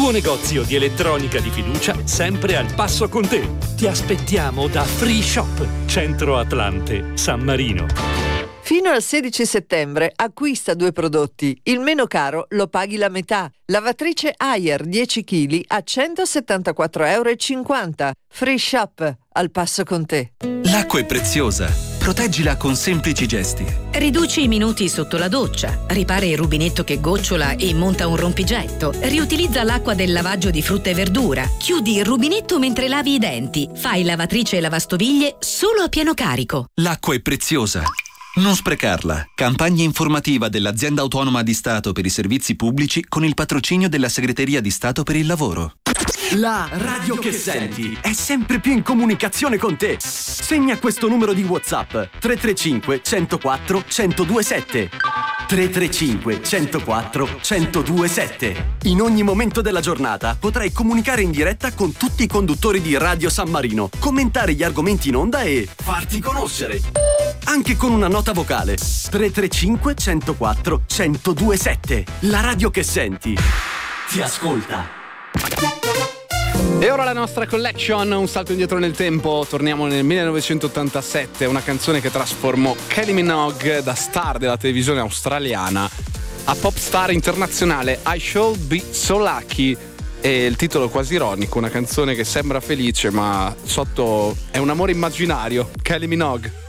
tuo negozio di elettronica di fiducia, sempre al passo con te. Ti aspettiamo da Free Shop, Centro Atlante, San Marino. Fino al 16 settembre acquista 2 prodotti. Il meno caro lo paghi la metà. Lavatrice Haier 10 kg a €174,50. Free Shop, al passo con te. L'acqua è preziosa. Proteggila con semplici gesti. Riduci i minuti sotto la doccia, ripara il rubinetto che gocciola e monta un rompigetto, riutilizza l'acqua del lavaggio di frutta e verdura, chiudi il rubinetto mentre lavi i denti, fai lavatrice e lavastoviglie solo a pieno carico. L'acqua è preziosa. Non sprecarla. Campagna informativa dell'Azienda Autonoma di Stato per i Servizi Pubblici con il patrocinio della Segreteria di Stato per il Lavoro. La radio che senti è sempre più in comunicazione con te. Segna questo numero di WhatsApp: 335 104 1027. 335 104 1027. In ogni momento della giornata potrai comunicare in diretta con tutti i conduttori di Radio San Marino, commentare gli argomenti in onda e farti conoscere. Anche con una nota vocale. 335 104 1027. La radio che senti ti ascolta. E ora la nostra collection, un salto indietro nel tempo, torniamo nel 1987, una canzone che trasformò Kylie Minogue da star della televisione australiana a pop star internazionale. I Should Be So Lucky, e il titolo quasi ironico, una canzone che sembra felice ma sotto è un amore immaginario. Kylie Minogue.